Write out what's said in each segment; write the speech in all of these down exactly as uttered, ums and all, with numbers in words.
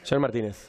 Señor Martínez.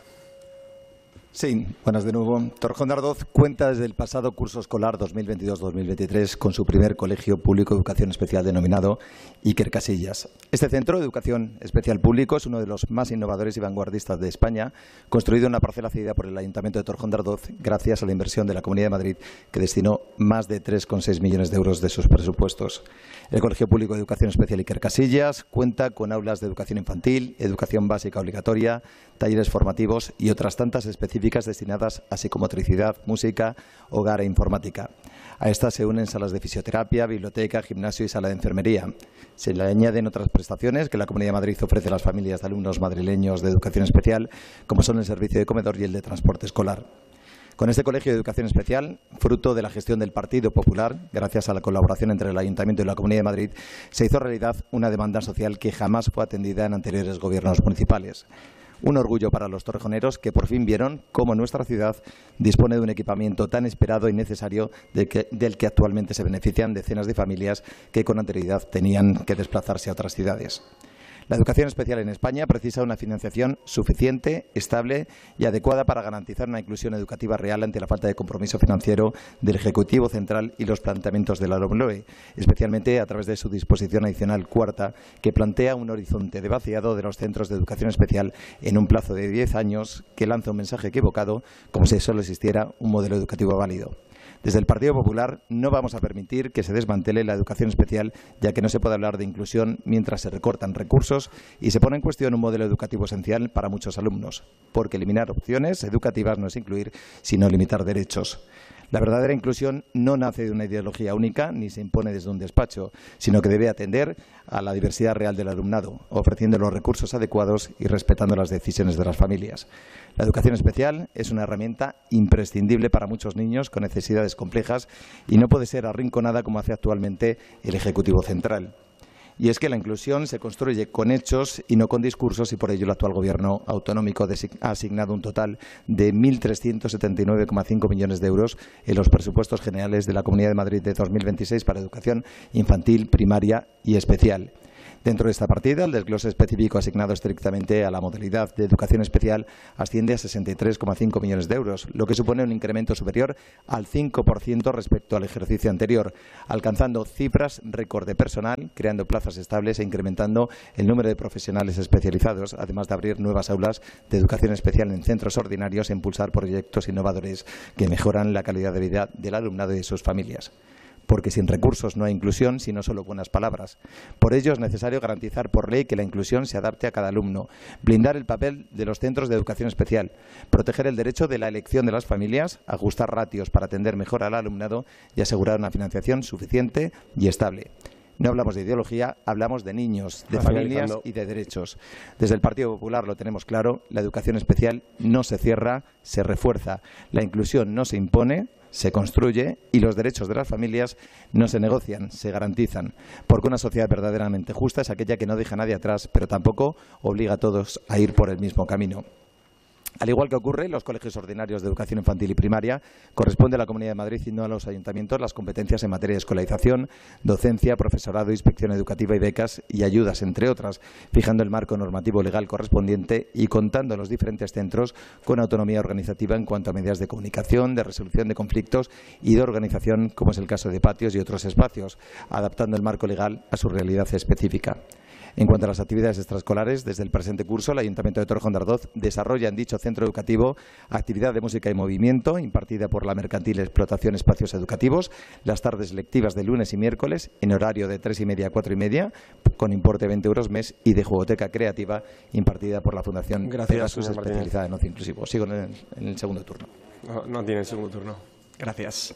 Sí, buenas de nuevo. Torrejón de Ardoz cuenta desde el pasado curso escolar dos mil veintidós dos mil veintitrés con su primer colegio público de educación especial denominado Iker Casillas. Este centro de educación especial público es uno de los más innovadores y vanguardistas de España, construido en una parcela cedida por el Ayuntamiento de Torrejón de Ardoz gracias a la inversión de la Comunidad de Madrid, que destinó más de tres coma seis millones de euros de sus presupuestos. El Colegio Público de Educación Especial Iker Casillas cuenta con aulas de educación infantil, educación básica obligatoria, talleres formativos y otras tantas específicas destinadas a psicomotricidad, música, hogar e informática. A estas se unen salas de fisioterapia, biblioteca, gimnasio y sala de enfermería. Se le añaden otras prestaciones que la Comunidad de Madrid ofrece a las familias de alumnos madrileños de educación especial, como son el servicio de comedor y el de transporte escolar. Con este colegio de educación especial, fruto de la gestión del Partido Popular, gracias a la colaboración entre el Ayuntamiento y la Comunidad de Madrid, se hizo realidad una demanda social que jamás fue atendida en anteriores gobiernos municipales. Un orgullo para los torrejoneros que por fin vieron cómo nuestra ciudad dispone de un equipamiento tan esperado y necesario de que, del que actualmente se benefician decenas de familias que con anterioridad tenían que desplazarse a otras ciudades. La educación especial en España precisa una financiación suficiente, estable y adecuada para garantizar una inclusión educativa real ante la falta de compromiso financiero del Ejecutivo Central y los planteamientos de la LOMLOE, especialmente a través de su disposición adicional cuarta, que plantea un horizonte de vaciado de los centros de educación especial en un plazo de diez años, que lanza un mensaje equivocado, como si solo existiera un modelo educativo válido. Desde el Partido Popular no vamos a permitir que se desmantele la educación especial, ya que no se puede hablar de inclusión mientras se recortan recursos y se pone en cuestión un modelo educativo esencial para muchos alumnos, porque eliminar opciones educativas no es incluir, sino limitar derechos. La verdadera inclusión no nace de una ideología única ni se impone desde un despacho, sino que debe atender a la diversidad real del alumnado, ofreciendo los recursos adecuados y respetando las decisiones de las familias. La educación especial es una herramienta imprescindible para muchos niños con necesidades complejas y no puede ser arrinconada como hace actualmente el Ejecutivo Central. Y es que la inclusión se construye con hechos y no con discursos, y por ello el actual Gobierno autonómico ha asignado un total de mil trescientos setenta y nueve coma cinco millones de euros en los presupuestos generales de la Comunidad de Madrid de dos mil veintiséis para educación infantil, primaria y especial. Dentro de esta partida, el desglose específico asignado estrictamente a la modalidad de educación especial asciende a sesenta y tres coma cinco millones de euros, lo que supone un incremento superior al cinco por ciento respecto al ejercicio anterior, alcanzando cifras récord de personal, creando plazas estables e incrementando el número de profesionales especializados, además de abrir nuevas aulas de educación especial en centros ordinarios e impulsar proyectos innovadores que mejoran la calidad de vida del alumnado y de sus familias. Porque sin recursos no hay inclusión, sino solo buenas palabras. Por ello es necesario garantizar por ley que la inclusión se adapte a cada alumno, blindar el papel de los centros de educación especial, proteger el derecho de la elección de las familias, ajustar ratios para atender mejor al alumnado y asegurar una financiación suficiente y estable. No hablamos de ideología, hablamos de niños, de familias y de derechos. Desde el Partido Popular lo tenemos claro, la educación especial no se cierra, se refuerza. La inclusión no se impone, se construye, y los derechos de las familias no se negocian, se garantizan. Porque una sociedad verdaderamente justa es aquella que no deja a nadie atrás, pero tampoco obliga a todos a ir por el mismo camino. Al igual que ocurre en los colegios ordinarios de educación infantil y primaria, corresponde a la Comunidad de Madrid y no a los ayuntamientos las competencias en materia de escolarización, docencia, profesorado, inspección educativa y becas y ayudas, entre otras, fijando el marco normativo legal correspondiente y contando a los diferentes centros con autonomía organizativa en cuanto a medidas de comunicación, de resolución de conflictos y de organización, como es el caso de patios y otros espacios, adaptando el marco legal a su realidad específica. En cuanto a las actividades extraescolares, desde el presente curso, el Ayuntamiento de Torrejón de Ardoz desarrolla en dicho centro educativo actividad de música y movimiento impartida por la Mercantil Explotación Espacios Educativos, las tardes lectivas de lunes y miércoles en horario de tres y media a cuatro y media, con importe de veinte euros mes, y de jugoteca creativa impartida por la Fundación Pegasus, especializada en ocio inclusivo. Sigo en el, en el segundo turno. No, no tiene el segundo turno. Gracias.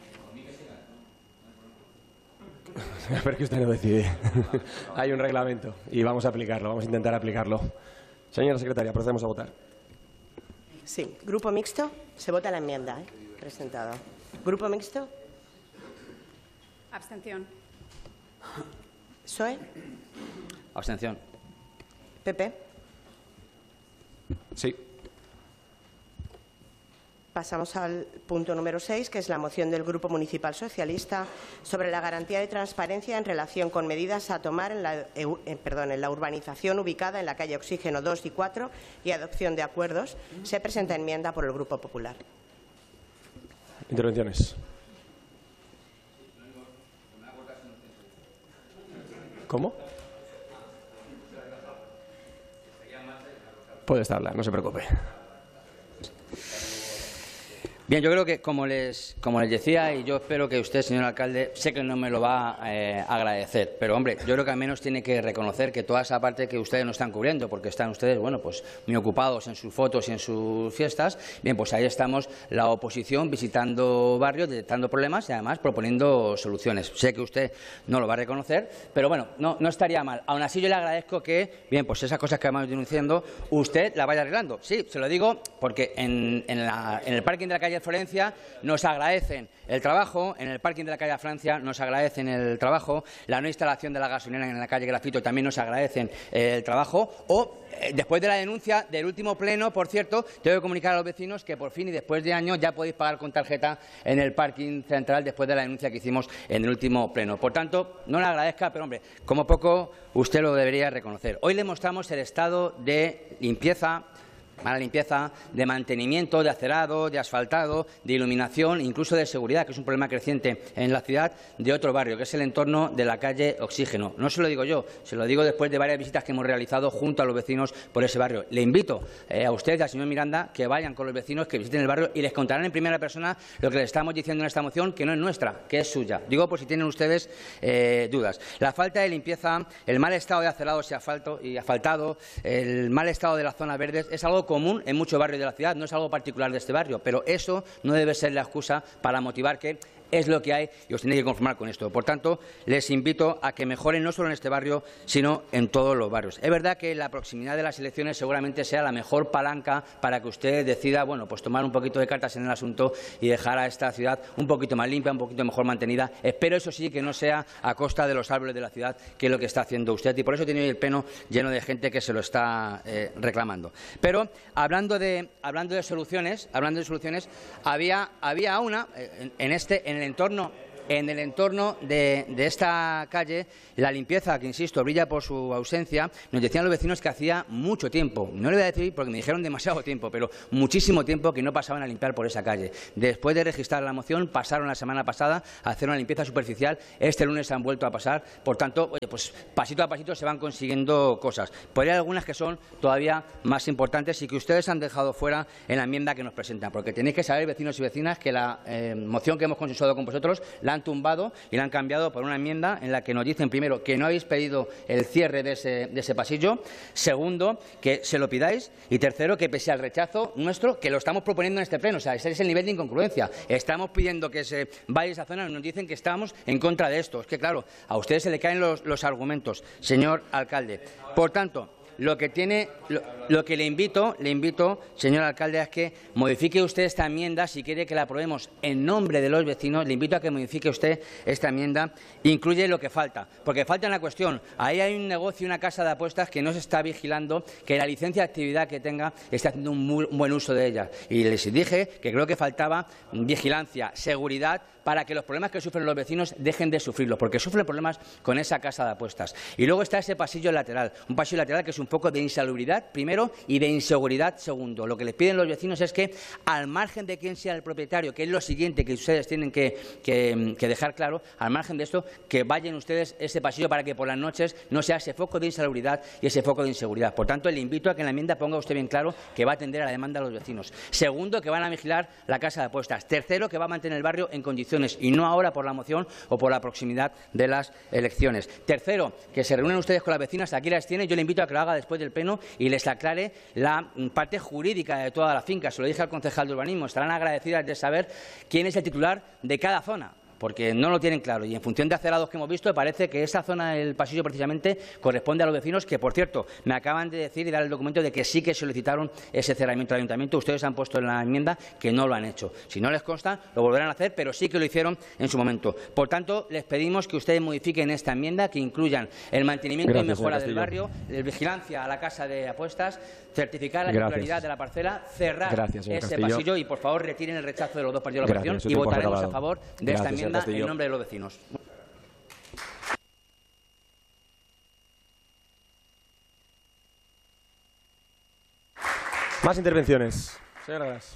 Pero que usted no decide. Hay un reglamento y vamos a aplicarlo, vamos a intentar aplicarlo. Señora secretaria, procedemos a votar. Sí. Grupo mixto, se vota la enmienda ¿eh? presentada. Grupo mixto. Abstención. P S O E. Abstención. P P. Sí. pasamos al punto número seis, que es la moción del Grupo Municipal Socialista sobre la garantía de transparencia en relación con medidas a tomar en la, eh, perdón, en la urbanización ubicada en la calle Oxígeno dos y cuatro y adopción de acuerdos. Se presenta enmienda por el Grupo Popular. Intervenciones. ¿Cómo? Puede estar hablar, no se preocupe. Bien, yo creo que, como les, como les decía, y yo espero que usted, señor alcalde, sé que no me lo va a eh, agradecer, pero, hombre, yo creo que al menos tiene que reconocer que toda esa parte que ustedes no están cubriendo, porque están ustedes, bueno, pues muy ocupados en sus fotos y en sus fiestas, bien, pues ahí estamos la oposición visitando barrios, detectando problemas y, además, proponiendo soluciones. Sé que usted no lo va a reconocer, pero, bueno, no, no estaría mal. Aún así, yo le agradezco que, bien, pues esas cosas que vamos denunciando, usted las vaya arreglando. Sí, se lo digo porque en, en, la, en el parking de la calle Florencia nos agradecen el trabajo, en el parking de la calle Francia nos agradecen el trabajo, la no instalación de la gasolinera en la calle Grafito también nos agradecen el trabajo, o eh, después de la denuncia del último pleno, por cierto, tengo que comunicar a los vecinos que por fin y después de años ya podéis pagar con tarjeta en el parking central después de la denuncia que hicimos en el último pleno. Por tanto, no le agradezca, pero, hombre, como poco usted lo debería reconocer. Hoy le mostramos el estado de limpieza, mala limpieza, de mantenimiento, de acerado, de asfaltado, de iluminación, incluso de seguridad, que es un problema creciente en la ciudad, de otro barrio, que es el entorno de la calle Oxígeno. No se lo digo yo, se lo digo después de varias visitas que hemos realizado junto a los vecinos por ese barrio. Le invito eh, a usted y al señor Miranda que vayan con los vecinos, que visiten el barrio y les contarán en primera persona lo que les estamos diciendo en esta moción, que no es nuestra, que es suya. Digo por si tienen ustedes eh, dudas. La falta de limpieza, el mal estado de acerados y asfalto y asfaltado, el mal estado de las zonas verdes es algo común en muchos barrios de la ciudad, no es algo particular de este barrio, pero eso no debe ser la excusa para motivar que es lo que hay y os tenéis que conformar con esto. Por tanto, les invito a que mejoren no solo en este barrio, sino en todos los barrios. Es verdad que la proximidad de las elecciones seguramente sea la mejor palanca para que usted decida, bueno, pues tomar un poquito de cartas en el asunto y dejar a esta ciudad un poquito más limpia, un poquito mejor mantenida. Espero, eso sí, que no sea a costa de los árboles de la ciudad, que es lo que está haciendo usted. Y por eso tiene hoy el pleno lleno de gente que se lo está eh, reclamando. Pero, hablando de, hablando de soluciones, hablando de soluciones, había, había una eh, en, en este en el entorno En el entorno de, de esta calle, la limpieza, que insisto, brilla por su ausencia, nos decían los vecinos que hacía mucho tiempo, no le voy a decir porque me dijeron demasiado tiempo, pero muchísimo tiempo que no pasaban a limpiar por esa calle. Después de registrar la moción, pasaron la semana pasada a hacer una limpieza superficial, este lunes han vuelto a pasar, por tanto, oye, pues pasito a pasito se van consiguiendo cosas. Pero hay algunas que son todavía más importantes y que ustedes han dejado fuera en la enmienda que nos presentan, porque tenéis que saber, vecinos y vecinas, que la eh, moción que hemos consensuado con vosotros la han tumbado y la han cambiado por una enmienda en la que nos dicen, primero, que no habéis pedido el cierre de ese, de ese pasillo, segundo, que se lo pidáis, y tercero, que pese al rechazo nuestro, que lo estamos proponiendo en este pleno. O sea, ese es el nivel de incongruencia. Estamos pidiendo que se vaya a esa zona y nos dicen que estamos en contra de esto. Es que, claro, a ustedes se le caen los, los argumentos, señor alcalde. Por tanto, Lo que, tiene, lo, lo que le invito, le invito, señor alcalde, es que modifique usted esta enmienda, si quiere que la aprobemos en nombre de los vecinos, le invito a que modifique usted esta enmienda, incluye lo que falta, porque falta una cuestión, ahí hay un negocio, una casa de apuestas que no se está vigilando, que la licencia de actividad que tenga esté haciendo un, muy, un buen uso de ella. Y les dije que creo que faltaba vigilancia, seguridad, para que los problemas que sufren los vecinos dejen de sufrirlos, porque sufren problemas con esa casa de apuestas. Y luego está ese pasillo lateral, un pasillo lateral que es un poco de insalubridad, primero, y de inseguridad, segundo. Lo que les piden los vecinos es que, al margen de quién sea el propietario, que es lo siguiente que ustedes tienen que, que, que dejar claro, al margen de esto, que vayan ustedes ese pasillo para que por las noches no sea ese foco de insalubridad y ese foco de inseguridad. Por tanto, le invito a que en la enmienda ponga usted bien claro que va a atender a la demanda de los vecinos. Segundo, que van a vigilar la casa de apuestas. Tercero, que va a mantener el barrio en condiciones, y no ahora por la moción o por la proximidad de las elecciones. Tercero, que se reúnen ustedes con las vecinas, aquí las tienen, yo le invito a que lo haga después del pleno y les aclare la parte jurídica de toda la finca. Se lo dije al concejal de urbanismo, estarán agradecidas de saber quién es el titular de cada zona. porque no lo tienen claro. Y en función de acerados que hemos visto, parece que esa zona del pasillo precisamente corresponde a los vecinos que, por cierto, me acaban de decir y dar el documento de que sí que solicitaron ese cerramiento del ayuntamiento. Ustedes han puesto en la enmienda que no lo han hecho. Si no les consta, lo volverán a hacer, pero sí que lo hicieron en su momento. Por tanto, les pedimos que ustedes modifiquen esta enmienda, que incluyan el mantenimiento Gracias, y mejora del barrio, la vigilancia a la casa de apuestas, certificar la titularidad de la parcela, cerrar Gracias, ese Castillo. pasillo y, por favor, retiren el rechazo de los dos partidos de la oposición y votaremos a favor de Gracias, esta enmienda en nombre de los vecinos. Más intervenciones. Señora Gras.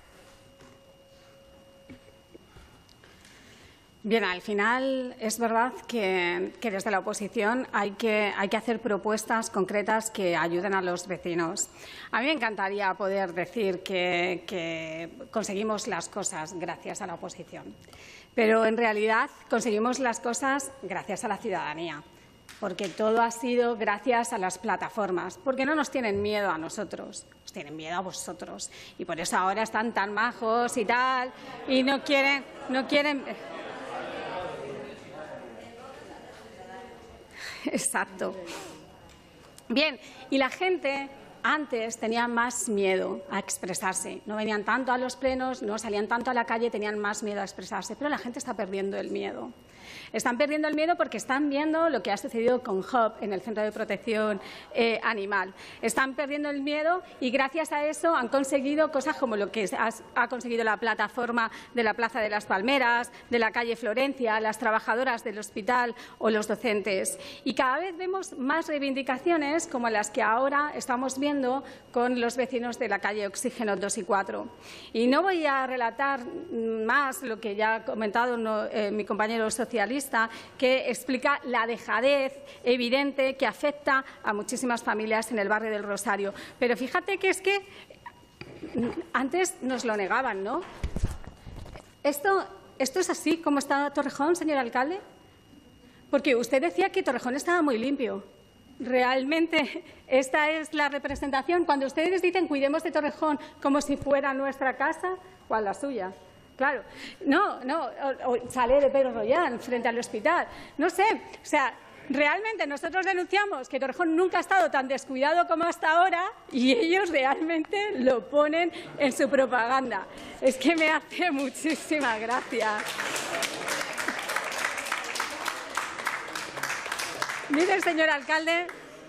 Bien, al final es verdad que, que desde la oposición hay que, hay que hacer propuestas concretas que ayuden a los vecinos. A mí me encantaría poder decir que, que conseguimos las cosas gracias a la oposición, pero en realidad conseguimos las cosas gracias a la ciudadanía, porque todo ha sido gracias a las plataformas, porque no nos tienen miedo a nosotros, nos tienen miedo a vosotros, y por eso ahora están tan majos y tal, y no quieren, no quieren. Exacto. Bien, y la gente antes tenía más miedo a expresarse. No venían tanto a los plenos, no salían tanto a la calle, tenían más miedo a expresarse. Pero la gente está perdiendo el miedo. Están perdiendo el miedo porque están viendo lo que ha sucedido con Hub en el Centro de Protección eh, Animal. Están perdiendo el miedo y gracias a eso han conseguido cosas como lo que ha, ha conseguido la plataforma de la Plaza de las Palmeras, de la calle Florencia, las trabajadoras del hospital o los docentes. Y cada vez vemos más reivindicaciones como las que ahora estamos viendo con los vecinos de la calle Oxígeno dos y cuatro. Y no voy a relatar más lo que ya ha comentado no, eh, mi compañero socialista, que explica la dejadez evidente que afecta a muchísimas familias en el barrio del Rosario. Pero fíjate que es que antes nos lo negaban, ¿no? ¿Esto, esto es así como está Torrejón, señor alcalde? Porque usted decía que Torrejón estaba muy limpio. ¿Realmente esta es la representación? Cuando ustedes dicen cuidemos de Torrejón como si fuera nuestra casa, ¿cuál la suya? Claro, no, no, o, o sale de Pedro Royal frente al hospital. No sé, o sea, realmente nosotros denunciamos que Torrejón nunca ha estado tan descuidado como hasta ahora y ellos realmente lo ponen en su propaganda. Es que me hace muchísima gracia. Mire, señor alcalde,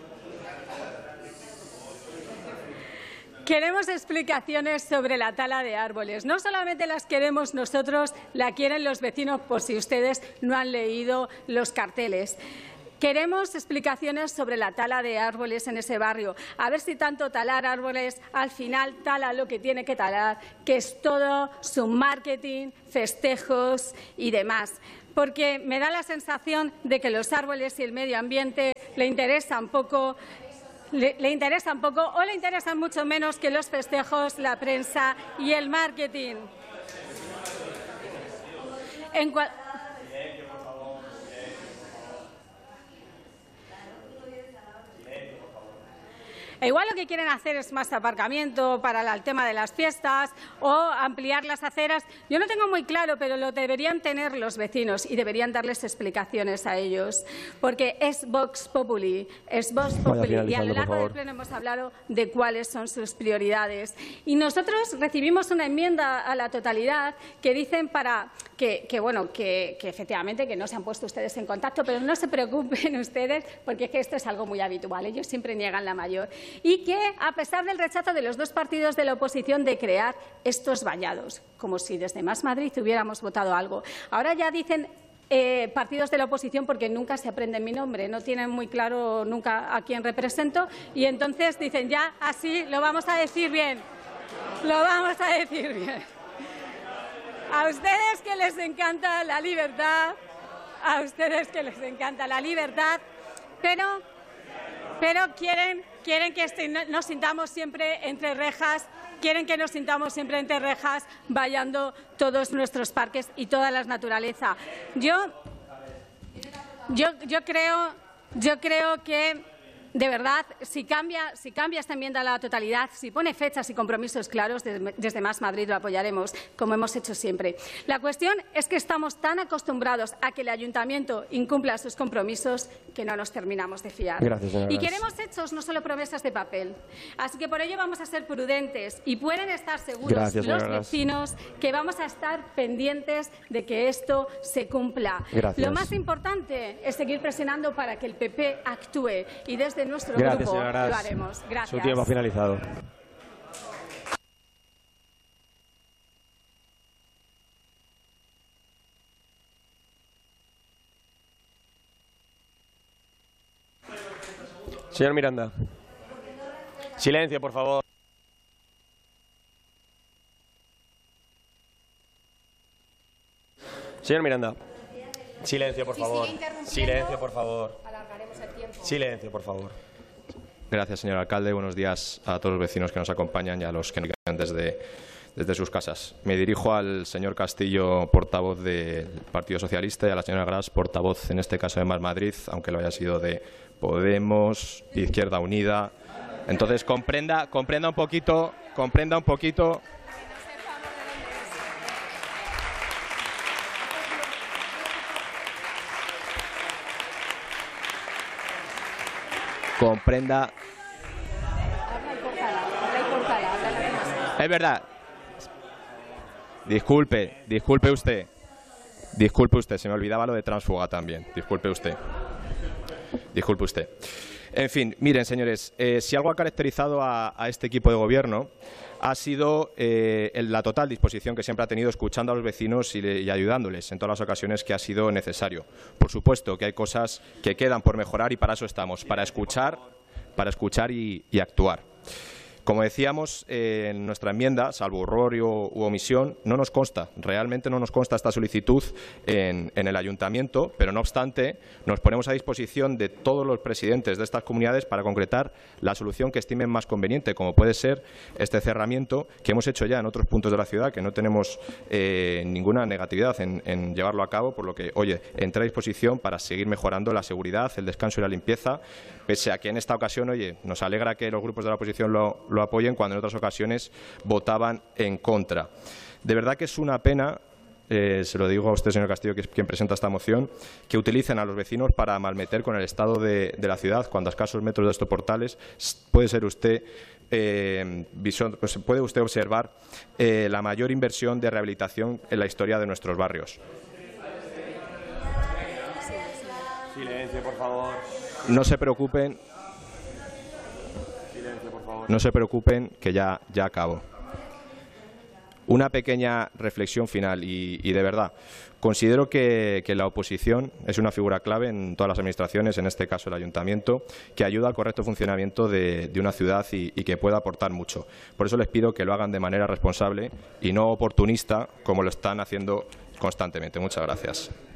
queremos explicaciones sobre la tala de árboles. No solamente las queremos nosotros, la quieren los vecinos, por si ustedes no han leído los carteles. Queremos explicaciones sobre la tala de árboles en ese barrio. A ver si tanto talar árboles al final tala lo que tiene que talar, que es todo su marketing, festejos y demás. Porque me da la sensación de que los árboles y el medio ambiente le interesan poco. Le, le interesan poco o le interesan mucho menos que los festejos, la prensa y el marketing. En cual... E igual lo que quieren hacer es más aparcamiento para el tema de las fiestas o ampliar las aceras. Yo no tengo muy claro, pero lo deberían tener los vecinos y deberían darles explicaciones a ellos. Porque es Vox Populi, es Vox Populi. Y a lo largo del pleno hemos hablado de cuáles son sus prioridades. Y nosotros recibimos una enmienda a la totalidad que dicen para que, que bueno, que, que efectivamente que no se han puesto ustedes en contacto, pero no se preocupen ustedes porque es que esto es algo muy habitual. Ellos siempre niegan la mayor. Y que, a pesar del rechazo de los dos partidos de la oposición de crear estos vallados, como si desde Más Madrid hubiéramos votado algo. Ahora ya dicen eh, partidos de la oposición porque nunca se aprenden mi nombre, no tienen muy claro nunca a quién represento y entonces dicen ya así lo vamos a decir bien, lo vamos a decir bien. A ustedes que les encanta la libertad, a ustedes que les encanta la libertad, pero, pero quieren... Quieren que nos sintamos siempre entre rejas, quieren que nos sintamos siempre entre rejas, vallando todos nuestros parques y toda la naturaleza. Yo, yo, yo, creo, yo creo que de verdad, si cambia, si cambia esta enmienda a la totalidad, si pone fechas y compromisos claros, desde Más Madrid lo apoyaremos, como hemos hecho siempre. La cuestión es que estamos tan acostumbrados a que el Ayuntamiento incumpla sus compromisos que no nos terminamos de fiar. Gracias, señora. Y queremos hechos, no solo promesas de papel. Así que por ello vamos a ser prudentes y pueden estar seguros Gracias, los señora. vecinos que vamos a estar pendientes de que esto se cumpla. Gracias. Lo más importante es seguir presionando para que el P P actúe y desde nuestro Gracias, grupo señora Gras. lo haremos. Gracias. Su tiempo ha finalizado. Señor Miranda. Silencio, por favor. Señor Miranda. Silencio, por favor. Silencio, por favor. Silencio, por favor. Gracias, señor alcalde. Buenos días a todos los vecinos que nos acompañan y a los que nos ven desde, desde sus casas. Me dirijo al señor Castillo, portavoz del Partido Socialista, y a la señora Gras, portavoz, en este caso de Más Madrid, aunque lo haya sido de Podemos, Izquierda Unida. Entonces, comprenda, comprenda un poquito, comprenda un poquito. Comprenda. Es verdad. Disculpe, disculpe usted. Disculpe usted, se me olvidaba lo de tránsfuga también. Disculpe usted. Disculpe usted. En fin, miren, señores, eh, si algo ha caracterizado a, a este equipo de gobierno ha sido eh, la total disposición que siempre ha tenido escuchando a los vecinos y, y ayudándoles en todas las ocasiones que ha sido necesario. Por supuesto que hay cosas que quedan por mejorar y para eso estamos, para escuchar, para escuchar y, y actuar. Como decíamos, eh, en nuestra enmienda, salvo error u omisión, no nos consta, realmente no nos consta esta solicitud en, en el Ayuntamiento, pero no obstante nos ponemos a disposición de todos los presidentes de estas comunidades para concretar la solución que estimen más conveniente, como puede ser este cerramiento que hemos hecho ya en otros puntos de la ciudad, que no tenemos eh, ninguna negatividad en, en llevarlo a cabo, por lo que, oye, entra a disposición para seguir mejorando la seguridad, el descanso y la limpieza, pese a que en esta ocasión, oye, nos alegra que los grupos de la oposición lo lo apoyen cuando en otras ocasiones votaban en contra. De verdad que es una pena, eh, se lo digo a usted, señor Castillo, que es quien presenta esta moción, que utilicen a los vecinos para malmeter con el estado de, de la ciudad, cuando a escasos metros de estos portales puede ser usted, eh, visión, pues puede usted observar eh, la mayor inversión de rehabilitación en la historia de nuestros barrios. Silencio, por favor. No se preocupen. No se preocupen, que ya, ya acabo. Una pequeña reflexión final y, y de verdad, considero que, que la oposición es una figura clave en todas las administraciones, en este caso el Ayuntamiento, que ayuda al correcto funcionamiento de, de una ciudad y, y que puede aportar mucho. Por eso les pido que lo hagan de manera responsable y no oportunista, como lo están haciendo constantemente. Muchas gracias.